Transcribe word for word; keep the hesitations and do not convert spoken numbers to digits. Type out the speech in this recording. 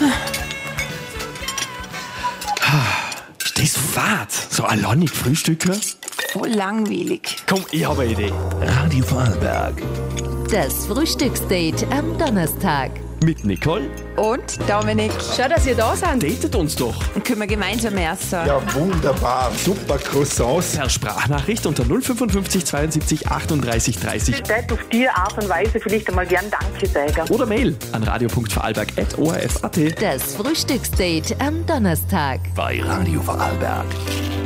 Ist das fad? So alleinig frühstücken? Voll langweilig. Komm, ich habe eine Idee. Radio Vorarlberg. Das Frühstücksdate am Donnerstag. Mit Nicole. Und Dominik, Schau, dass ihr da seid. Datet uns doch. können wir gemeinsam essen? Ja, wunderbar. Super Croissants. Per Sprachnachricht unter null fünfundfünfzig zweiundsiebzig achtunddreißig dreißig Ich würde auf die Art und Weise vielleicht einmal gern Danke sagen. oder Mail an radio punkt vorarlberg at o r f punkt a t. Das Frühstücksdate am Donnerstag. Bei Radio Vorarlberg.